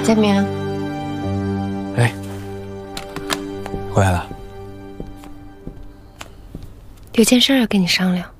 佳明， 哎，回来了。 有件事要跟你商量。